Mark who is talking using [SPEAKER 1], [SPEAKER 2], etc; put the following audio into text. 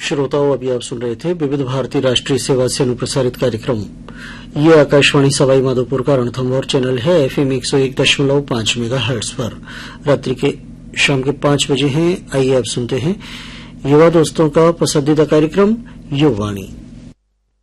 [SPEAKER 1] श्रोताओं, अभी आप सुन रहे थे विविध भारती राष्ट्रीय सेवा से अनुप्रसारित कार्यक्रम। ये आकाशवाणी सवाई माधोपुर का रणथंभौर चैनल है। एफएम 101.5 मेगाहर्ट्ज पर रात्रि के शाम के 5 बजे हैं। आइए आप सुनते हैं युवा दोस्तों का पसंदीदा कार्यक्रम युवावाणी।